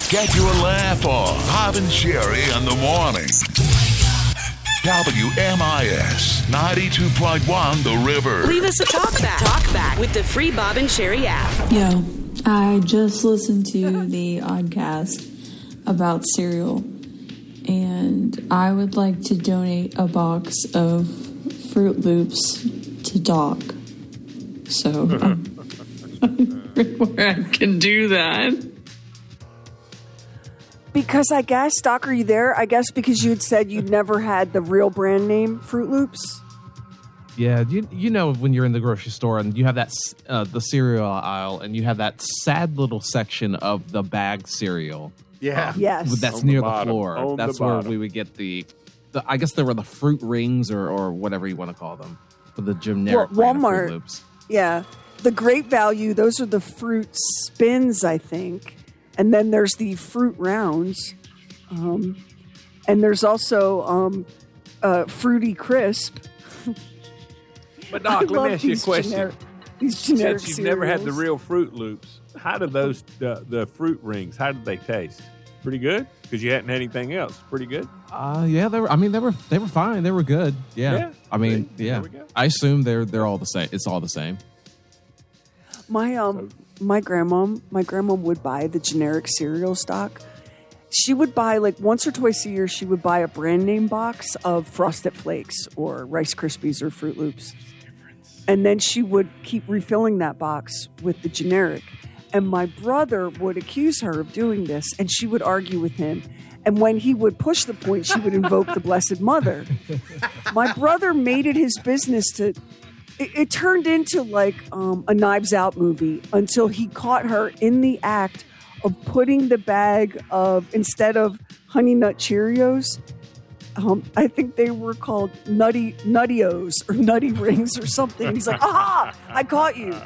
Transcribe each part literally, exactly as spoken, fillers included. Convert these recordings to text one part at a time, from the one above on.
Get your laugh on. Bob and Sherry in the morning. W M I S ninety-two point one The River. Leave us a talk back. Talk back with the free Bob and Sherry app. Yo, I just listened to the Oddcast about cereal, and I would like to donate a box of Fruit Loops to Doc. So, um, where I can do that. Because I guess, Doc, are you there? I guess because you had said you'd never had the real brand name Fruit Loops. Yeah, you you know when you're in the grocery store and you have that uh, the cereal aisle and you have that sad little section of the bag cereal. Yeah, um, yes, that's On near the, the floor. On That's the where bottom. we would get the, the. I guess there were the fruit rings or or whatever you want to call them for the generic Well, brand of Fruit Walmart. Loops. Yeah, the Great Value. Those are the fruit spins, I think. And then there's the fruit rounds. Um, and there's also um, uh, Fruity Crisp. But I Doc, let love me ask you a these question. generic- these generic Since you've never had the cereals. real Fruit Loops, how do those uh, the fruit rings? How did they taste? Pretty good, because you hadn't had anything else. Pretty good. Uh, yeah, they were. I mean, they were they were fine. They were good. Yeah. Yeah, I mean, see, yeah. there we go. I assume they're they're all the same. It's all the same. My um, my grandma, my grandma would buy the generic cereal stock. She would buy like once or twice a year. She would buy a brand name box of Frosted Flakes or Rice Krispies or Fruit Loops, and then she would keep refilling that box with the generic. And my brother would accuse her of doing this, and she would argue with him. And when he would push the point, she would invoke the Blessed Mother. My brother made it his business to. It, it turned into like um, a Knives Out movie until he caught her in the act of putting the bag of, instead of Honey Nut Cheerios, um, I think they were called Nutty Nutty-O's or Nutty Rings or something. And he's like, aha, I caught you.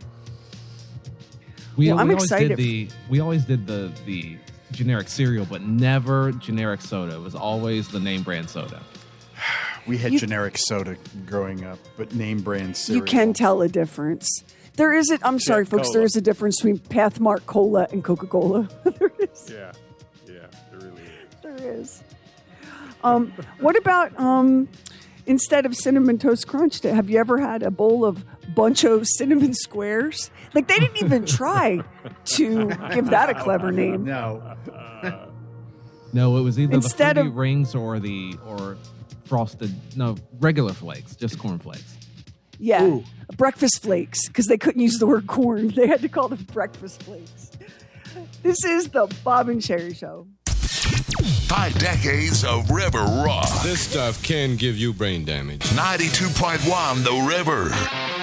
We, Well, I'm we always excited. did the we always did the the generic cereal, but never generic soda. It was always the name brand soda. We had You- generic soda growing up, but name brand cereal. You can tell a difference. There is a, I'm sorry, folks, Cola. there is a difference between Pathmark Cola and Coca-Cola. there is. Yeah, yeah, there really is. There is. Um, what about um, instead of Cinnamon Toast Crunch, have you ever had a bowl of Buncho Cinnamon Squares? Like, they didn't even try to give that a clever name. No. No, it was either Instead the fruity of- rings or the or frosted no regular flakes, just corn flakes. Yeah, Ooh. breakfast flakes, because they couldn't use the word corn. They had to call them breakfast flakes. This is the Bob and Sherry Show. Five decades of River Rock. This stuff can give you brain damage. ninety-two point one The River.